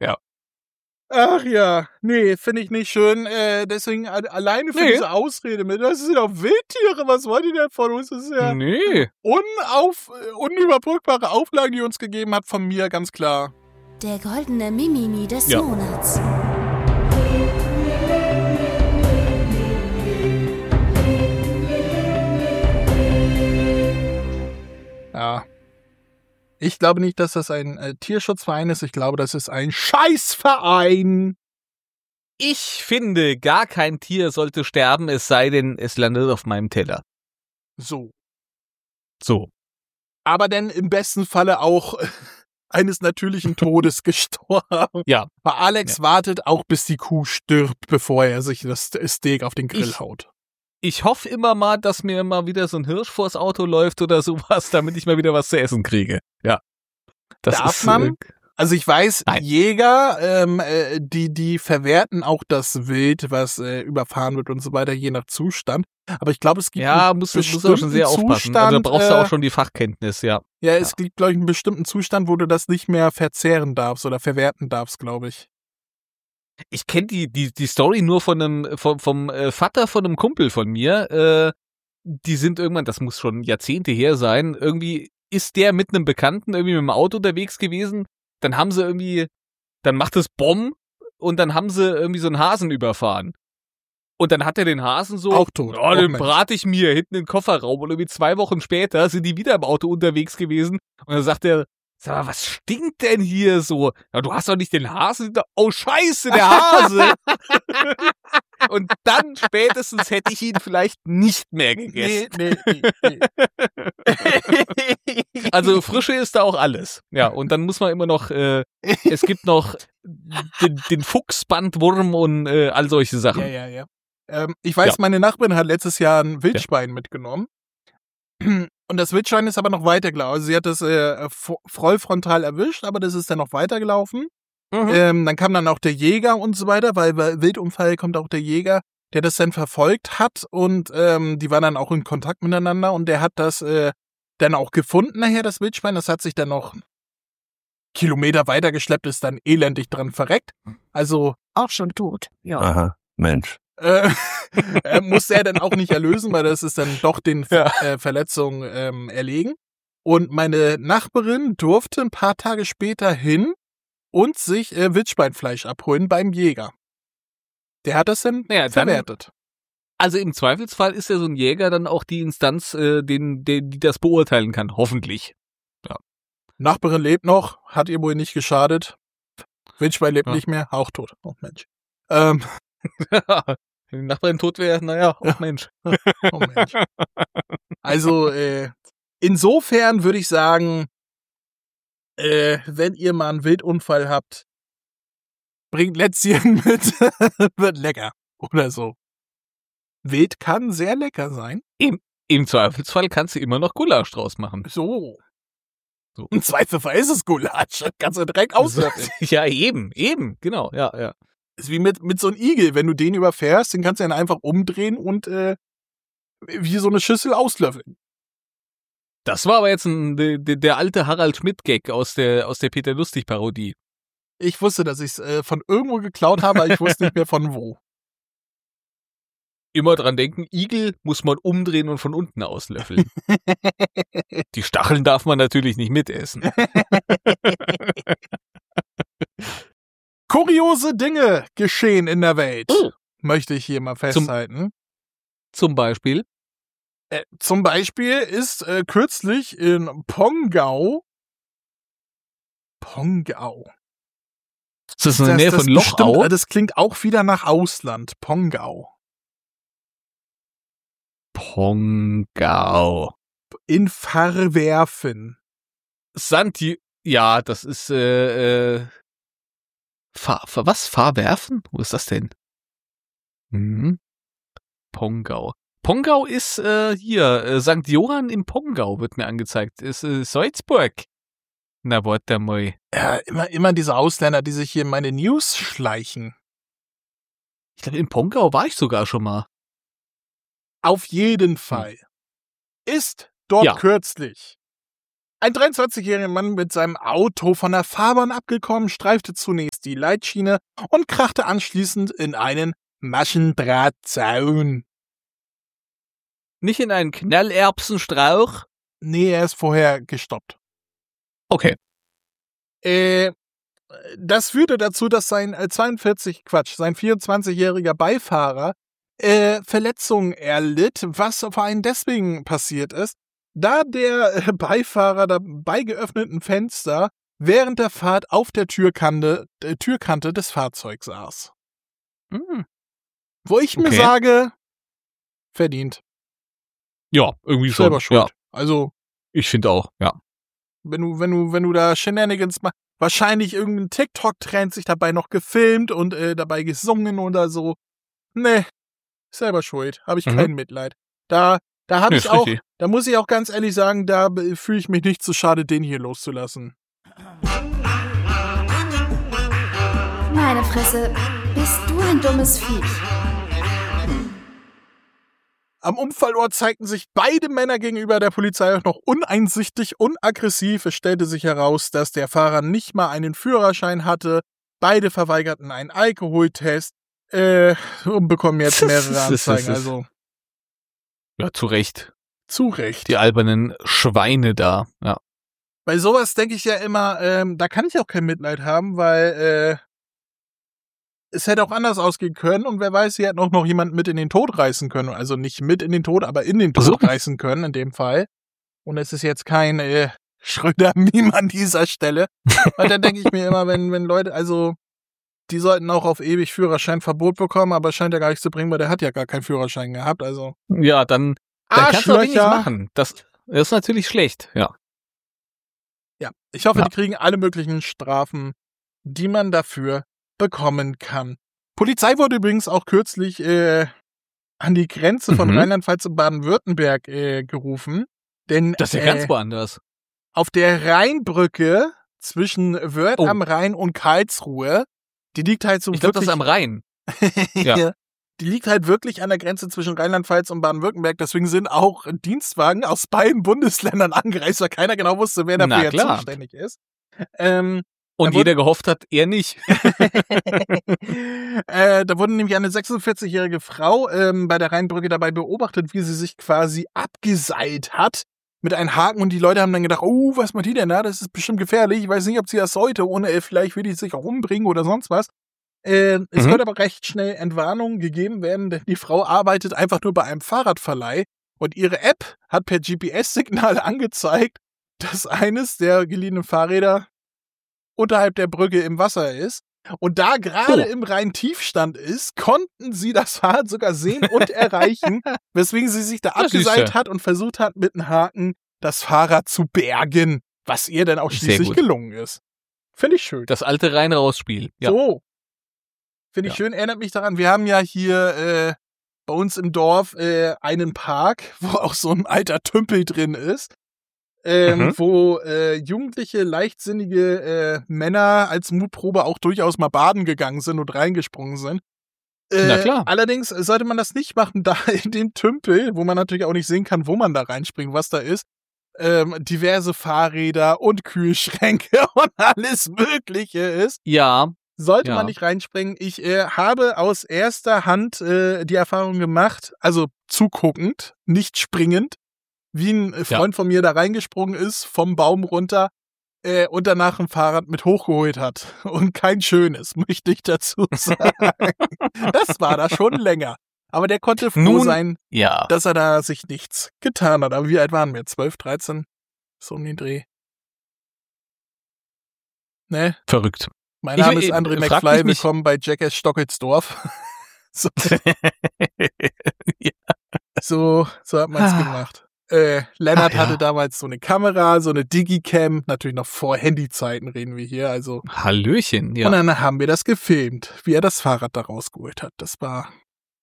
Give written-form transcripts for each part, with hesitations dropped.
Ja. Ach ja, nee, finde ich nicht schön. Deswegen alleine für diese Ausrede mit, das sind doch Wildtiere, was wollt ihr denn von uns? Das ist ja unüberbrückbare Auflagen, die ihr uns gegeben habt, von mir, ganz klar. Der goldene Mimimi des Monats. Ja. Ich glaube nicht, dass das ein Tierschutzverein ist. Ich glaube, das ist ein Scheißverein. Ich finde, gar kein Tier sollte sterben, es sei denn, es landet auf meinem Teller. So. Aber denn im besten Falle auch eines natürlichen Todes gestorben. Ja. Weil Alex wartet auch, bis die Kuh stirbt, bevor er sich das Steak auf den Grill haut. Ich hoffe immer mal, dass mir mal wieder so ein Hirsch vors Auto läuft oder sowas, damit ich mal wieder was zu essen kriege. Ja. Darf man? Also ich weiß, nein. Jäger, die verwerten auch das Wild, was überfahren wird und so weiter, je nach Zustand. Aber ich glaube, es gibt muss auch schon sehr aufpassen. Also da brauchst du auch schon die Fachkenntnis, ja. Ja, es gibt, glaube ich, einen bestimmten Zustand, wo du das nicht mehr verzehren darfst oder verwerten darfst, glaube ich. Ich kenne die Story nur vom Vater von einem Kumpel von mir. Die sind irgendwann, das muss schon Jahrzehnte her sein, irgendwie ist der mit einem Bekannten irgendwie mit dem Auto unterwegs gewesen. Dann haben sie dann macht es Bomb und dann haben sie irgendwie so einen Hasen überfahren. Und dann hat er den Hasen so, auch tot. Oh, den brate ich mir hinten in den Kofferraum. Und irgendwie 2 Wochen später sind die wieder im Auto unterwegs gewesen. Und dann sagt er, sag mal, was stinkt denn hier so? Ja, du hast doch nicht den Hasen. Oh, scheiße, der Hase. Und dann spätestens hätte ich ihn vielleicht nicht mehr gegessen. Nee. Also Frische ist da auch alles. Ja, und dann muss man immer noch, es gibt noch den Fuchsbandwurm und all solche Sachen. Ja. Ich weiß, meine Nachbarin hat letztes Jahr ein Wildschwein mitgenommen. Und das Wildschwein ist aber noch weitergelaufen. Also sie hat das vollfrontal erwischt, aber das ist dann noch weitergelaufen. Dann kam dann auch der Jäger und so weiter, weil bei Wildunfall kommt auch der Jäger, der das dann verfolgt hat und die waren dann auch in Kontakt miteinander und der hat das dann auch gefunden nachher, das Wildschwein. Das hat sich dann noch Kilometer weitergeschleppt, ist dann elendig dran verreckt. Also auch schon tot. Ja. Aha, Mensch. Musste er dann auch nicht erlösen, weil das ist dann doch den Verletzungen erlegen. Und meine Nachbarin durfte ein paar Tage später hin und sich Wildschweinfleisch abholen beim Jäger. Der hat das dann verwertet. Also im Zweifelsfall ist ja so ein Jäger dann auch die Instanz, die das beurteilen kann, hoffentlich. Ja. Nachbarin lebt noch, hat ihr wohl nicht geschadet. Wildschwein lebt nicht mehr, auch tot. Oh Mensch. Wenn die Nachbarin tot wäre, naja, oh Mensch. Oh Mensch. Also, insofern würde ich sagen, wenn ihr mal einen Wildunfall habt, bringt Lätzchen mit, wird lecker. Oder so. Wild kann sehr lecker sein. Im Zweifelsfall kannst du immer noch Gulasch draus machen. So. Im Zweifelsfall ist es Gulasch. Kannst du direkt auslöffeln. Ja, eben, genau, ja. Ist wie mit so einem Igel. Wenn du den überfährst, den kannst du dann einfach umdrehen und wie so eine Schüssel auslöffeln. Das war aber jetzt der alte Harald Schmidt-Gag aus der Peter Lustig-Parodie. Ich wusste, dass ich es von irgendwo geklaut habe, aber ich wusste nicht mehr von wo. Immer dran denken, Igel muss man umdrehen und von unten auslöffeln. Die Stacheln darf man natürlich nicht mitessen. Kuriose Dinge geschehen in der Welt, möchte ich hier mal festhalten. Zum Beispiel? Zum Beispiel ist kürzlich in Pongau. Ist das in der Nähe von Lochau? Das klingt auch wieder nach Ausland. Pongau. In Verwerfen. Ja, das ist was? Verwerfen? Wo ist das denn? Pongau. Pongau ist hier, St. Johann in Pongau wird mir angezeigt. Ist Salzburg. Na, warte mal. Ja, immer diese Ausländer, die sich hier in meine News schleichen. Ich glaube, in Pongau war ich sogar schon mal. Auf jeden Fall ist dort kürzlich Ein 23-jähriger Mann mit seinem Auto von der Fahrbahn abgekommen, streifte zunächst die Leitschiene und krachte anschließend in einen Maschendrahtzaun. Nicht in einen Knallerbsenstrauch? Nee, er ist vorher gestoppt. Okay. Das führte dazu, dass sein 24-jähriger Beifahrer Verletzungen erlitt, was vor allem deswegen passiert ist, da der Beifahrer dabei geöffneten Fenster während der Fahrt auf der Türkante des Fahrzeugs saß. Wo ich mir sage, verdient. Ja, irgendwie selber schon. schuld. Ja. Also ich finde auch, ja. Wenn du da Shenanigans machst, wahrscheinlich irgendein TikTok-Trend sich dabei noch gefilmt und dabei gesungen oder so. Nee, selber schuld. Habe ich kein Mitleid. Da habe ich auch, richtig. Da muss ich auch ganz ehrlich sagen, da fühle ich mich nicht zu schade, den hier loszulassen. Meine Fresse, bist du ein dummes Viech. Am Unfallort zeigten sich beide Männer gegenüber der Polizei auch noch uneinsichtig und aggressiv. Es stellte sich heraus, dass der Fahrer nicht mal einen Führerschein hatte. Beide verweigerten einen Alkoholtest und bekommen jetzt mehrere Anzeigen. Also ja, zu Recht. Zu Recht. Die albernen Schweine da, ja. Bei sowas denke ich ja immer, da kann ich auch kein Mitleid haben, weil es hätte auch anders ausgehen können und wer weiß, sie hätten auch noch jemanden mit in den Tod reißen können. Also nicht mit in den Tod, aber in den Tod reißen können in dem Fall. Und es ist jetzt kein Schröder-Meme an dieser Stelle. Und dann denke ich mir immer, wenn Leute, also die sollten auch auf ewig Führerscheinverbot bekommen, aber scheint ja gar nicht zu bringen, weil der hat ja gar keinen Führerschein gehabt. Also ja, dann kannst du auch wenig machen. Das ist natürlich schlecht, ja. Ja, ich hoffe, die kriegen alle möglichen Strafen, die man dafür bekommen kann. Polizei wurde übrigens auch kürzlich an die Grenze von Rheinland-Pfalz und Baden-Württemberg gerufen. Denn das ist ja ganz woanders. Auf der Rheinbrücke zwischen Wörth am Rhein und Karlsruhe, die liegt halt so ich glaube, das ist am Rhein. Ja. Die liegt halt wirklich an der Grenze zwischen Rheinland-Pfalz und Baden-Württemberg. Deswegen sind auch Dienstwagen aus beiden Bundesländern angereist, weil keiner genau wusste, wer dafür jetzt zuständig ist. Und jeder gehofft hat, er nicht. Da wurde nämlich eine 46-jährige Frau bei der Rheinbrücke dabei beobachtet, wie sie sich quasi abgeseilt hat mit einem Haken. Und die Leute haben dann gedacht, oh, was macht die denn da? Das ist bestimmt gefährlich. Ich weiß nicht, ob sie das sollte. Vielleicht will die sich auch umbringen oder sonst was. Es konnte aber recht schnell Entwarnung gegeben werden, denn die Frau arbeitet einfach nur bei einem Fahrradverleih. Und ihre App hat per GPS-Signal angezeigt, dass eines der geliehenen Fahrräder unterhalb der Brücke im Wasser ist. Und da gerade im Rhein-Tiefstand ist, konnten sie das Fahrrad sogar sehen und erreichen, weswegen sie sich da abgeseilt hat und versucht hat, mit einem Haken das Fahrrad zu bergen, was ihr dann auch schließlich gelungen ist. Finde ich schön. Das alte Rein-Raus-Spiel. Ja. So. Finde ich schön, erinnert mich daran, wir haben ja hier bei uns im Dorf einen Park, wo auch so ein alter Tümpel drin ist. Wo jugendliche, leichtsinnige Männer als Mutprobe auch durchaus mal baden gegangen sind und reingesprungen sind. Na klar. Allerdings sollte man das nicht machen, da in dem Tümpel, wo man natürlich auch nicht sehen kann, wo man da reinspringt, was da ist, diverse Fahrräder und Kühlschränke und alles Mögliche ist. Ja. Sollte man nicht reinspringen. Ich habe aus erster Hand die Erfahrung gemacht, also zuguckend, nicht springend, wie ein Freund von mir da reingesprungen ist, vom Baum runter und danach ein Fahrrad mit hochgeholt hat. Und kein schönes, möchte ich dazu sagen. Das war da schon länger. Aber der konnte froh sein, dass er da sich nichts getan hat. Aber wie alt waren wir? 12, 13? So um den Dreh. Ne? Verrückt. Mein Name ist André McFly, willkommen bei Jackass Stockelsdorf. So, so hat man's gemacht. Lennart hatte damals so eine Kamera, so eine Digicam, natürlich noch vor Handyzeiten reden wir hier, also. Hallöchen, ja. Und dann haben wir das gefilmt, wie er das Fahrrad da rausgeholt hat. Das war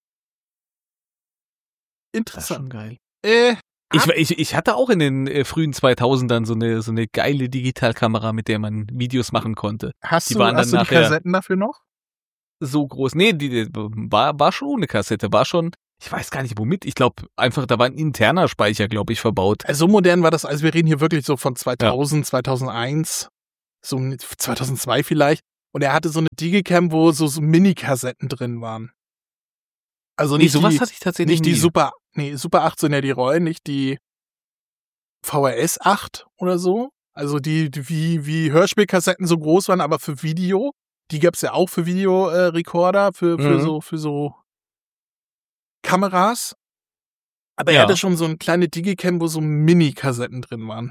interessant. Das ist schon geil. Ich hatte auch in den frühen 2000ern so eine geile Digitalkamera, mit der man Videos machen konnte. Hast du die Kassetten dafür noch? So groß. Nee, die war schon ohne Kassette, war schon Ich weiß gar nicht womit. Ich glaube einfach, da war ein interner Speicher, glaube ich, verbaut. So modern war das, also wir reden hier wirklich so von 2000, 2001, so 2002 vielleicht. Und er hatte so eine Digicam, wo so Mini-Kassetten drin waren. Also nicht sowas hatte ich tatsächlich nicht die nie. Super 8 sind ja die Rollen, nicht die VHS 8 oder so. Also die wie Hörspielkassetten so groß waren, aber für Video. Die gab's ja auch für Videorekorder, für so Kameras. Aber er hatte schon so eine kleine Digicam, wo so Mini-Kassetten drin waren.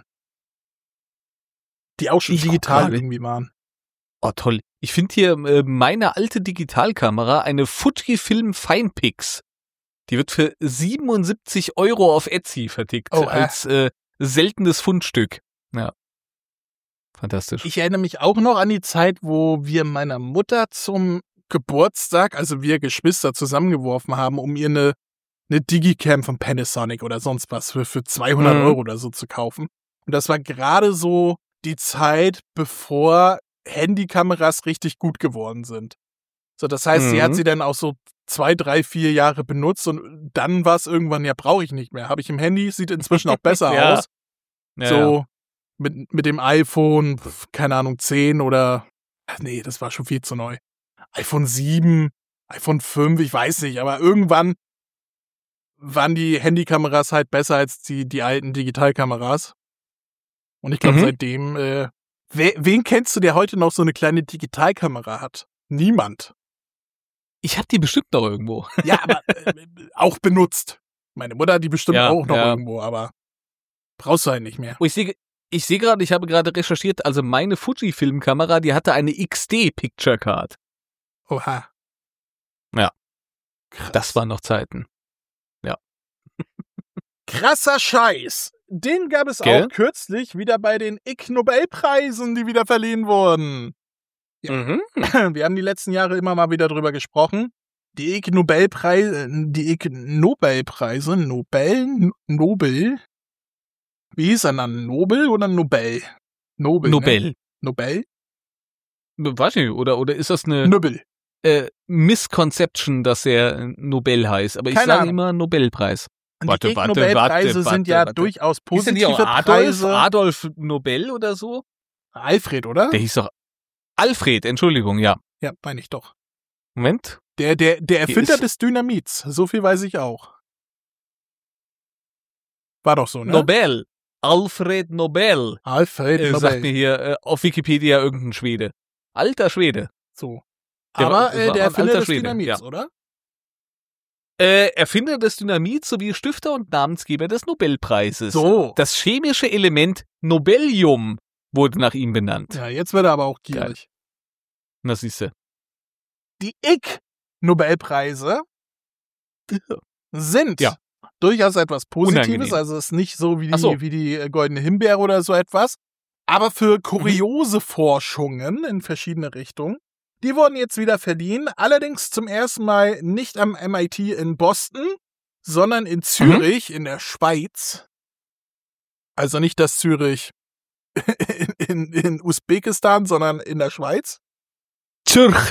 Die auch schon digital irgendwie waren. Oh, toll. Ich finde hier meine alte Digitalkamera, eine Fujifilm Finepix. Die wird für 77 € auf Etsy vertickt. Als seltenes Fundstück. Ja. Fantastisch. Ich erinnere mich auch noch an die Zeit, wo wir meiner Mutter zum Geburtstag, also wir Geschwister zusammengeworfen haben, um ihr eine Digicam von Panasonic oder sonst was für 200 € oder so zu kaufen. Und das war gerade so die Zeit, bevor Handykameras richtig gut geworden sind. So, das heißt, sie hat sie dann auch so 2, 3, 4 Jahre benutzt und dann war es irgendwann, ja, brauche ich nicht mehr. Habe ich im Handy, sieht inzwischen auch besser aus. Ja, so mit dem iPhone, keine Ahnung, 10 oder, nee, das war schon viel zu neu. iPhone 7, iPhone 5, ich weiß nicht, aber irgendwann waren die Handykameras halt besser als die alten Digitalkameras. Und ich glaube, seitdem, wen kennst du, der heute noch so eine kleine Digitalkamera hat? Niemand. Ich habe die bestimmt noch irgendwo. Ja, aber auch benutzt. Meine Mutter hat die bestimmt auch noch irgendwo, aber brauchst du halt nicht mehr. Oh, ich sehe gerade, ich habe gerade recherchiert, also meine Fujifilm-Kamera, die hatte eine XD Picture Card. Oha. Ja. Krass. Das waren noch Zeiten. Ja. Krasser Scheiß. Den gab es auch kürzlich wieder bei den Ig Nobelpreisen, die wieder verliehen wurden. Ja. Wir haben die letzten Jahre immer mal wieder drüber gesprochen. Die Ig Nobel. Wie hieß er dann? Nobel oder Nobel? Nobel. Ne? Nobel? Weiß nicht, oder ist das eine Nobel. Misconception, dass er Nobel heißt? Aber ich Keine sage Ahnung. immer Nobelpreis. Und die Ig Nobelpreise sind ja durchaus positive Preise. Adolf Nobel oder so? Alfred, oder? Der hieß doch Alfred, Entschuldigung, ja. Ja, meine ich doch. Moment. Der Erfinder des Dynamits. So viel weiß ich auch. War doch so, ne? Nobel. Alfred Nobel. Alfred Nobel. Sagt mir hier auf Wikipedia irgendein Schwede. Alter Schwede. So. Aber der Erfinder des Dynamits, oder? Erfinder des Dynamits sowie Stifter und Namensgeber des Nobelpreises. So. Das chemische Element Nobelium wurde nach ihm benannt. Ja, jetzt wird er aber auch gierig. Na, siehste. Die Ig Nobelpreise sind durchaus etwas Positives, unangenehm. Also es ist nicht so wie die Goldene Himbeere oder so etwas, aber für kuriose Forschungen in verschiedene Richtungen. Die wurden jetzt wieder verliehen, allerdings zum ersten Mal nicht am MIT in Boston, sondern in Zürich in der Schweiz. Also nicht das Zürich in Usbekistan, sondern in der Schweiz. Zürich.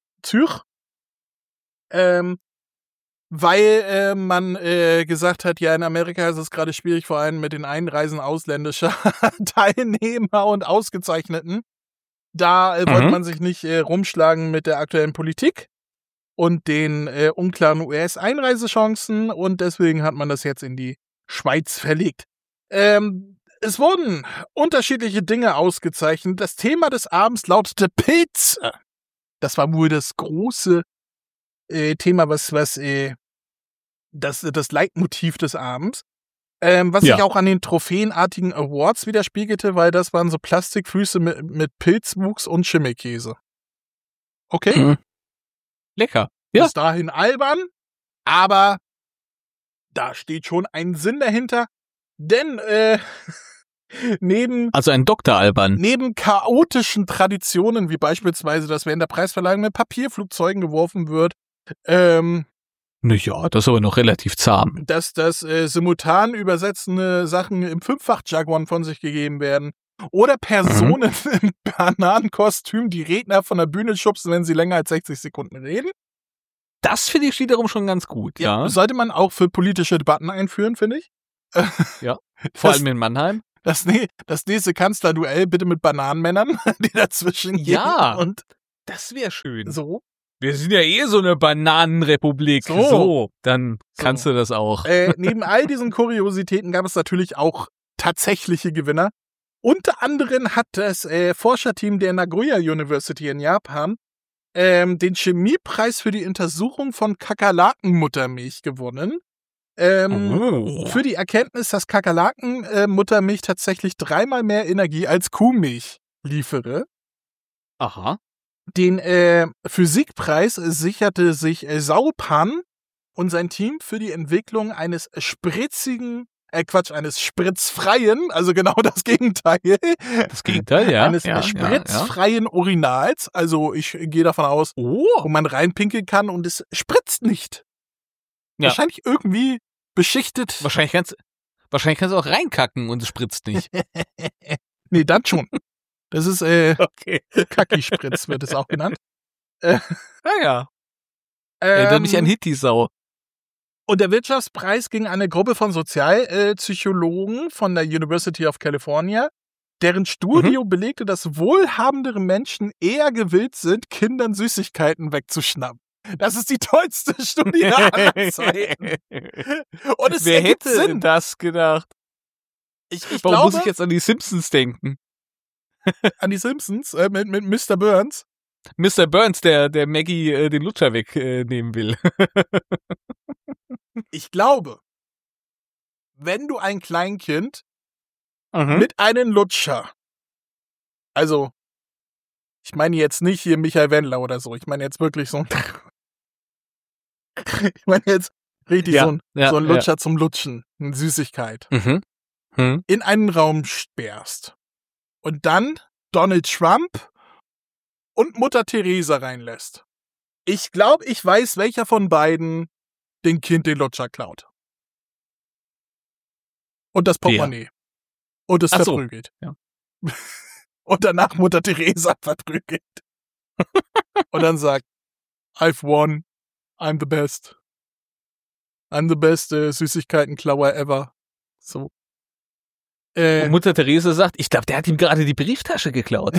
Weil man gesagt hat, ja, in Amerika ist es gerade schwierig, vor allem mit den Einreisen ausländischer Teilnehmer und Ausgezeichneten. Da wollte man sich nicht rumschlagen mit der aktuellen Politik und den unklaren US-Einreisechancen und deswegen hat man das jetzt in die Schweiz verlegt. Es wurden unterschiedliche Dinge ausgezeichnet. Das Thema des Abends lautete Pilze. Das war wohl das große Thema, was das Leitmotiv des Abends. Was sich auch an den trophäenartigen Awards widerspiegelte, weil das waren so Plastikfüße mit Pilzwuchs und Schimmelkäse. Okay? Lecker. Ja. Bis dahin albern, aber da steht schon ein Sinn dahinter, denn also ein Dr. Alban. Neben chaotischen Traditionen, wie beispielsweise, dass während der Preisverleihung mit Papierflugzeugen geworfen wird, naja, das ist aber noch relativ zahm. Dass simultan übersetzende Sachen im Fünffach-Jargon von sich gegeben werden. Oder Personen im Bananenkostüm, die Redner von der Bühne schubsen, wenn sie länger als 60 Sekunden reden. Das finde ich wiederum schon ganz gut, ja. Sollte man auch für politische Debatten einführen, finde ich. Ja, vor allem in Mannheim. Das nächste Kanzlerduell bitte mit Bananenmännern, die dazwischen gehen. Ja, und das wäre schön. so. Wir sind ja so eine Bananenrepublik. So, dann kannst du das auch. Neben all diesen Kuriositäten gab es natürlich auch tatsächliche Gewinner. Unter anderem hat das Forscherteam der Nagoya University in Japan den Chemiepreis für die Untersuchung von Kakerlakenmuttermilch gewonnen. Für die Erkenntnis, dass Kakerlakenmuttermilch tatsächlich 3-mal mehr Energie als Kuhmilch liefere. Aha. Den Physikpreis sicherte sich Saupan und sein Team für die Entwicklung eines spritzfreien, also genau das Gegenteil. Das Gegenteil, ja. Eines spritzfreien Urinals. Also ich gehe davon aus, wo man reinpinkeln kann und es spritzt nicht. Ja. Wahrscheinlich irgendwie beschichtet. Wahrscheinlich kannst du auch reinkacken und es spritzt nicht. Nee, dann schon. Das ist Kacki-Spritz, wird es auch genannt. Naja. Erinnert mich an Hittisau. Und der Wirtschaftspreis ging an eine Gruppe von Sozialpsychologen von der University of California, deren Studie belegte, dass wohlhabendere Menschen eher gewillt sind, Kindern Süßigkeiten wegzuschnappen. Das ist die tollste Studie aller Zeiten. Und es Wer hätte Sinn. Das gedacht? Ich Warum glaube, muss ich jetzt an die Simpsons denken? An die Simpsons mit Mr. Burns. Mr. Burns, der Maggie den Lutscher wegnehmen will. Ich glaube, wenn du ein Kleinkind mit einem Lutscher, also ich meine jetzt nicht hier Michael Wendler oder so, ich meine jetzt wirklich so ich meine jetzt richtig so ein Lutscher zum Lutschen, eine Süßigkeit, in einen Raum sperrst und dann Donald Trump und Mutter Teresa reinlässt. Ich glaube, ich weiß, welcher von beiden dem Kind den Lutscher klaut. Und das Portemonnaie. Und es verprügelt. Ja. Und danach Mutter Teresa verprügelt. Und dann sagt, I've won, I'm the best. I'm the best Süßigkeitenklauer ever. So. Und Mutter Teresa sagt, ich glaube, der hat ihm gerade die Brieftasche geklaut.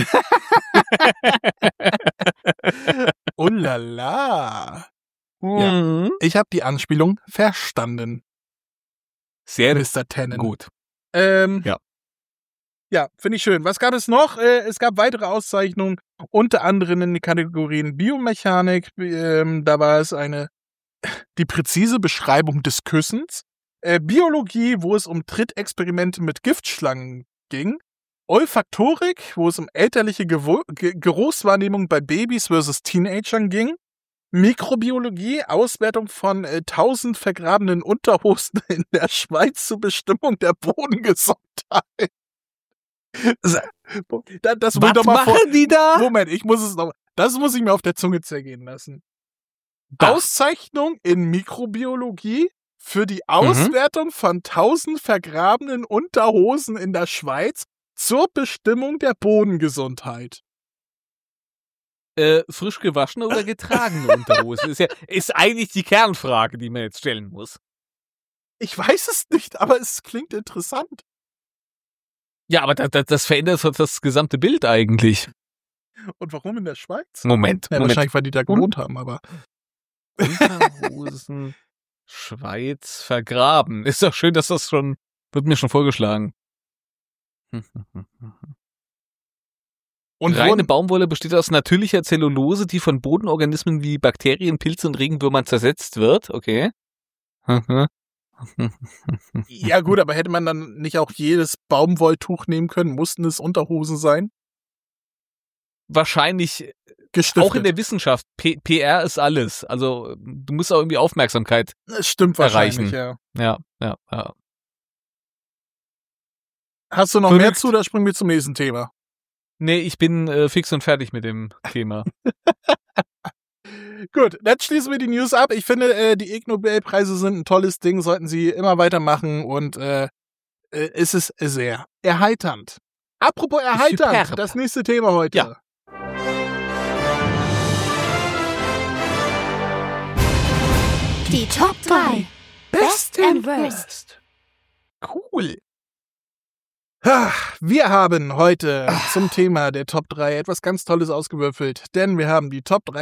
Oh la la. Ja. Ich habe die Anspielung verstanden. Sehr Mr. Tennant. gut. Ja, finde ich schön. Was gab es noch? Es gab weitere Auszeichnungen, unter anderem in den Kategorien Biomechanik. Da war es die präzise Beschreibung des Küssens. Biologie, wo es um Trittexperimente mit Giftschlangen ging. Olfaktorik, wo es um elterliche Geruchswahrnehmung bei Babys versus Teenagern ging. Mikrobiologie, Auswertung von 1000 vergrabenen Unterhosen in der Schweiz zur Bestimmung der Bodengesundheit. Das Was machen die da? Moment, das muss ich mir auf der Zunge zergehen lassen. Auszeichnung in Mikrobiologie für die Auswertung von 1000 vergrabenen Unterhosen in der Schweiz zur Bestimmung der Bodengesundheit. Frisch gewaschene oder getragene Unterhose? Ist eigentlich die Kernfrage, die man jetzt stellen muss. Ich weiß es nicht, aber es klingt interessant. Ja, aber das verändert das gesamte Bild eigentlich. Und warum in der Schweiz? Moment. Wahrscheinlich, weil die da gewohnt haben, aber. Unterhosen, Schweiz, vergraben. Ist doch schön, dass das wird mir schon vorgeschlagen. Und reine Baumwolle besteht aus natürlicher Zellulose, die von Bodenorganismen wie Bakterien, Pilze und Regenwürmern zersetzt wird. Okay. Ja gut, aber hätte man dann nicht auch jedes Baumwolltuch nehmen können? Mussten es Unterhosen sein? Wahrscheinlich gestiftet. Auch in der Wissenschaft. PR ist alles. Also du musst auch irgendwie Aufmerksamkeit das stimmt erreichen. Wahrscheinlich, ja. Hast du noch mehr zu, oder springen wir zum nächsten Thema? Nee, ich bin fix und fertig mit dem Thema. Gut, dann schließen wir die News ab. Ich finde, die Ig Nobelpreise sind ein tolles Ding, sollten sie immer weitermachen und es ist sehr erheiternd. Apropos erheiternd, Superb. Das nächste Thema heute. Ja. Die Top 3. Best and Worst. Cool. Wir haben heute zum Thema der Top 3 etwas ganz Tolles ausgewürfelt, denn wir haben die Top 3